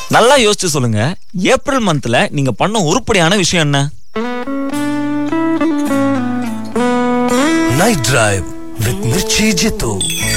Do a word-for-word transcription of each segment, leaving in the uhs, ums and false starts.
நல்லா யோசிச்சு சொல்லுங்க, ஏப்ரல் மந்த்ல நீங்க பண்ண உருப்படியான விஷயம் என்ன? Night Drive with Mirchi Jitu.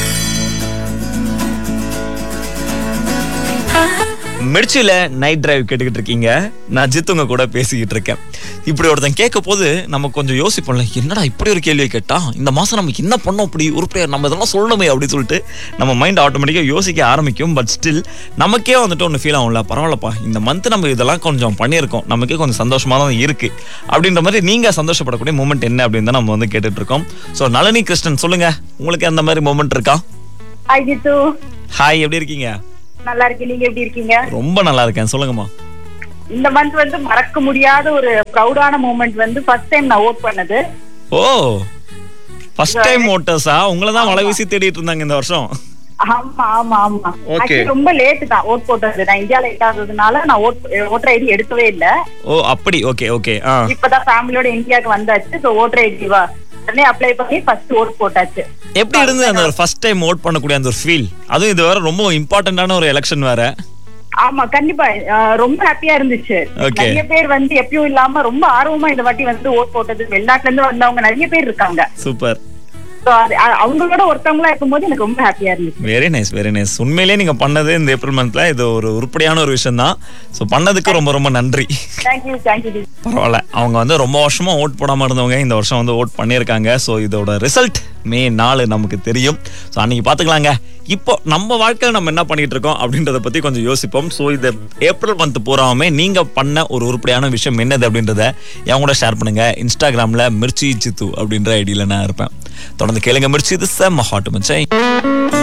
மிர்ச்சியில night drive கேட்டுக்கிட்டு இருக்கீங்க. நான் ஜித்துங்க கூட பேசிக்கிட்டு இருக்கேன். இப்படி ஒருத்தன் கேட்க போது நம்ம கொஞ்சம் யோசிப்போம்ல, என்னடா இப்படி ஒரு கேள்வியை கேட்டா, இந்த மாசம் நம்ம என்ன பண்ணோம், அப்படி உருப்படியா நம்ம இதெல்லாம் சொல்லணுமே அப்படின்னு சொல்லிட்டு நம்ம மைண்ட் ஆட்டோமேட்டிக்காக யோசிக்க ஆரம்பிக்கும். பட் ஸ்டில் நமக்கே வந்துட்டு ஒன்று ஃபீல் ஆகும்ல, பரவாயில்லப்பா இந்த மந்த் நம்ம இதெல்லாம் கொஞ்சம் பண்ணியிருக்கோம், நமக்கே கொஞ்சம் சந்தோஷமா தான் இருக்கு அப்படின்ற மாதிரி நீங்க சந்தோஷப்படக்கூடிய மூமெண்ட் என்ன அப்படின்னு தான் நம்ம வந்து கேட்டுட்டு இருக்கோம். ஸோ நளினி கிருஷ்ணன், சொல்லுங்க, உங்களுக்கு அந்த மாதிரி மூமெண்ட் இருக்கா? ஹாய் ஜித்து. ஹாய், எப்படி இருக்கீங்க? நல்லா இருக்கு, நீங்க எப்படி இருக்கீங்க? ரொம்ப நல்லா இருக்கேன், சொல்லுங்கம்மா. இந்த மந்த் வந்து மறக்க முடியாத ஒரு ப்ரௌடான மூமெண்ட் வந்து ஃபர்ஸ்ட் டைம் நான் ஓட் பண்ணது. ஓ, ஃபர்ஸ்ட் டைம் ஓட்டர்ஸா? உங்களை தான் வலை வீசி தேடிட்டு இருந்தாங்க இந்த வருஷம். ஆமா ஆமா ஆமா. Okay. Actually ரொம்ப லேட் தான் ஓட் போட்டது. நான் இந்தியால லேட் ஆகுறதுனால நான் ஓட் ஓட்டர் ஐடி எடுக்கவே இல்ல. ஓ அப்படி, ஓகே ஓகே. ஆ, இப்பதான் ஃபேமிலியோட இந்தியாவுக்கு வந்தாச்சு. சோ ஓட்டர் ஐடி வா உடனே அப்ளை பண்ணி ஃபர்ஸ்ட் ஓட் போட்டாச்சு. எப்படி இருந்தது அந்த ஒரு ஃபர்ஸ்ட் டைம் ஓட் பண்ணக்கூடிய அந்த ஒரு ஃபீல்? அதுவும் இது வேற ரொம்ப இம்பார்ட்டன்டான ஒரு எலெக்ஷன் வேற. ஆமா கண்டிப்பா, அஹ் ரொம்ப ஹாப்பியா இருந்துச்சு. Okay. நிறைய பேர் வந்து எப்பயும் இல்லாம ரொம்ப ஆர்வமா இந்த வாட்டி வந்து ஓட் போட்டது. வெளிநாட்டுல இருந்து வந்தவங்க நிறைய பேர் இருக்காங்க. சூப்பர். So, அது- அ- அவங்களோட ஒருத்தவங்களா இருக்கும்போது எனக்கு ரொம்ப ஹாப்பியா இருந்துச்சு. Very nice, very nice. உண்மையிலேயே நீங்க பண்ணது இந்த ஏப்ரல் மந்த்ல இது ஒரு உருப்படியான ஒரு விஷயம் தான். ஸோ பண்ணதுக்கு ரொம்ப ரொம்ப நன்றி. Thank you thank you. பரவாயில்ல, அவங்க வந்து ரொம்ப வருஷமா ஓட் போடாம இருந்தவங்க இந்த வருஷம் வந்து ஓட் பண்ணியிருக்காங்க. ஸோ இதோட ரிசல்ட் மே நாலு நமக்கு தெரியும். ஸோ அன்னைக்கு பார்த்துக்கலாங்க. இப்போ நம்ம வாழ்க்கையில் நம்ம என்ன பண்ணிட்டு இருக்கோம் அப்படின்றத பத்தி கொஞ்சம் யோசிப்போம். ஸோ இந்த ஏப்ரல் மந்த் பூராவுமே நீங்க பண்ண ஒரு உருப்படியான விஷயம் என்னது அப்படின்றத என் கூட ஷேர் பண்ணுங்க. இன்ஸ்டாகிராம்ல மிர்ச்சி ஜித்து அப்படின்ற ஐடியில நான் இருப்பேன். தொடர்ந்து கேளுங்க மிர்ச்சி, இது செம்ம ஹாட் மச்சான்.